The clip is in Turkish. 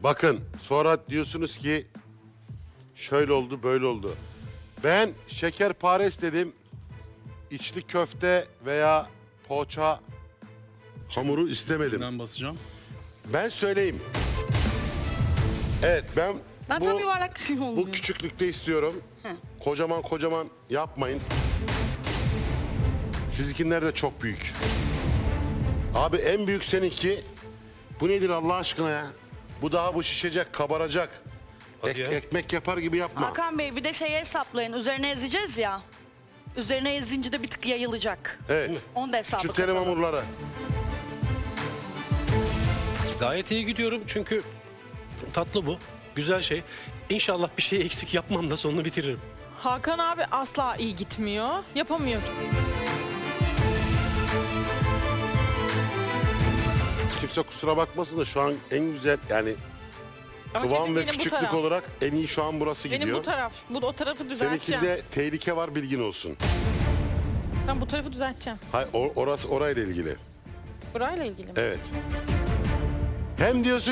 Bakın sonra diyorsunuz ki şöyle oldu böyle oldu. Ben şekerpare istedim. İçli köfte veya poğaça hamuru istemedim. Ben basacağım. Ben söyleyeyim. Evet ben Tam yuvarlak şey bu olmuyor. küçüklükte istiyorum. Kocaman kocaman yapmayın. Sizinkiler de çok büyük. Abi en büyük seninki. Bu nedir Allah aşkına ya? Bu daha bu şişecek, kabaracak. Hadi ya. Ekmek yapar gibi yapma. Hakan Bey bir de şeyi hesaplayın. Üzerine ezeceğiz ya. Üzerine ezince de bir tık yayılacak. Evet. Onu da hesaba Küçültelim katalım. hamurları. Gayet iyi gidiyorum çünkü tatlı bu. Güzel şey. İnşallah bir şey eksik yapmam da sonunu bitiririm. Hakan abi asla iyi gitmiyor. Yapamıyor. Kimse kusura bakmasın da şu an en güzel yani Ama kıvam şimdi ve benim bu küçüklük taraf. olarak en iyi şu an burası Benim gidiyor. bu taraf. O tarafı düzelteceğim. Seninkinde tehlike var bilgin olsun. Ben bu tarafı düzelteceğim. Hayır orası orayla ilgili. Burayla ilgili mi? Evet. Hem diyorsun